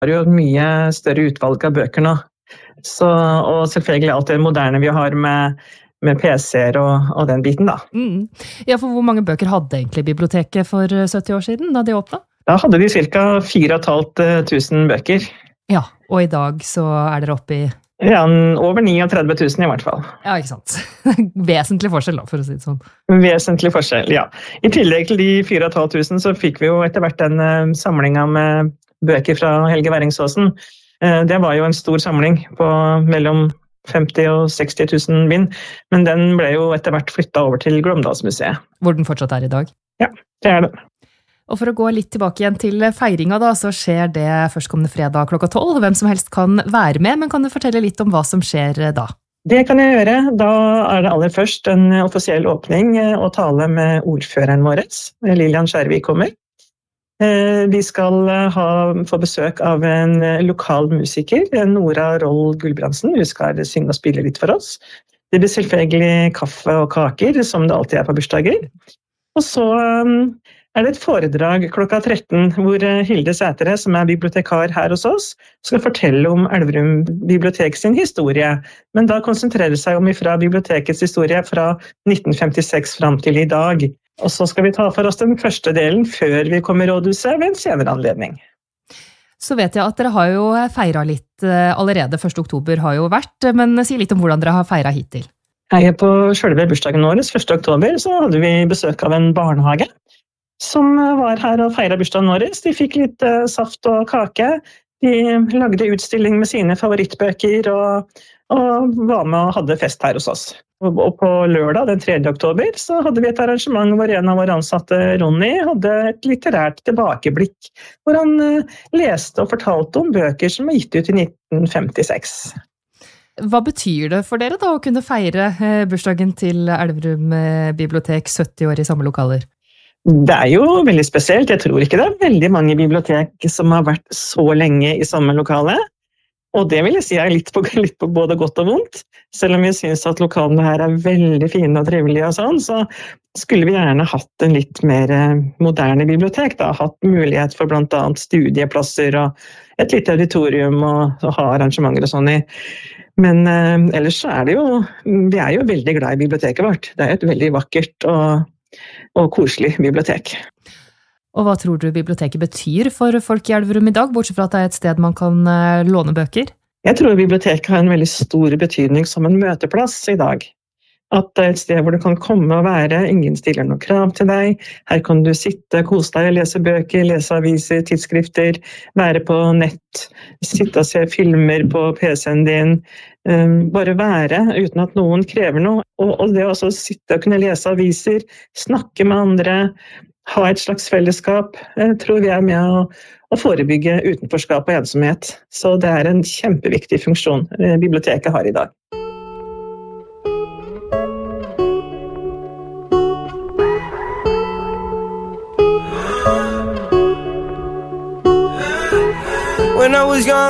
har jo et mye større utvalg av bøker nå. Så, og selvfølgelig alt det moderne vi har med PC-er og den biten da. Ja, for hvor mange bøker hadde egentlig biblioteket for 70 år siden da de åpnet? Da hadde de ca. 4.500 bøker. Ja, og i dag så dere oppe i... Ja, over 39.000 i hvert fall. Ja, ikke sant. Vesentlig forskjell da, for å si det sånn. Vesentlig forskjell, ja. I tillegg til de 4.500 så fikk vi jo etter hvert en samling med bøker fra Helge Væringsåsen. Det var jo en stor samling på mellom 50 og 60 000 bind, men den ble jo etter hvert flyttet over til Glåmdalsmuseet. Hvor den fortsatt i dag? Ja, det det. Og for å gå litt tilbake igjen til feiringa da, så skjer det førstkommende fredag klokka 12. Hvem som helst kan være med, men kan du fortelle litt om hva som skjer da? Det kan jeg gjøre. Da det aller først en offisiell åpning og tale med ordføreren vår. Lilian Skjærvik kommer. Vi skal få besøk av en lokal musiker, Nora Roll Gulbrandsen. Hun skal synge og spille litt for oss. Det blir selvfølgelig kaffe og kaker, som det alltid på bursdager. Og så det et foredrag klokka 13, hvor Hilde Sætere, som bibliotekar her hos oss, skal fortelle om Elverum bibliotek sin historie, men da konsentrerer seg om ifra bibliotekets historie fra 1956 frem til i dag. Og så skal vi ta for oss den første delen før vi kommer i rådhuset ved en senere anledning. Så vet jeg at dere har jo feiret litt allerede, 1. oktober har jo vært, men si litt om hvordan dere har feiret hittil. På selve bursdagen vår, 1. oktober, så hadde vi besøk av en barnehage som var her og feiret bursdagen vår. De fikk litt saft og kake. De lagde utstilling med sine favorittbøker og var med og hadde fest her hos oss. Og på lørdag, den 3. oktober, så hadde vi et arrangement hvor en av våre ansatte, Ronny, hadde et litterært tilbakeblikk, hvor han leste og fortalte om bøker som gitt ut i 1956. Hva betyr det for dere da å kunne feire bursdagen til Elverum bibliotek 70 år i samme lokaler? Det jo veldig spesielt. Jeg tror ikke det veldig mange bibliotek som har vært så lenge i samme lokale. Og det vil jeg si litt på både godt og vondt. Selv om jeg synes at lokalene her veldig fine og trivelige og sånn, så skulle vi gjerne hatt en litt mer moderne bibliotek da. Hatt mulighet for blant annet studieplasser og et lite auditorium og ha arrangementer og sånn i. Men ellers så det jo, vi jo veldig glad i biblioteket vårt. Det jo et veldig vakkert og koselig bibliotek. Og hva tror du biblioteket betyr for folk i Elverum i dag, bortsett fra at det et sted man kan låne bøker? Jeg tror biblioteket har en veldig stor betydning som en møteplass i dag. At det et sted hvor du kan komme og være, ingen stiller noen krav til deg. Her kan du sitte, kose deg, lese bøker, lese aviser, tidsskrifter, være på nett, sitte og se filmer på PC-en din, bare være uten at noen krever noe. Og det å også sitte og kunne lese aviser, snakke med andre, ha et slags fellesskap, tror vi med å forebygge utenforskap og ensomhet. Så det en kjempeviktig funksjon biblioteket har i dag. When I was young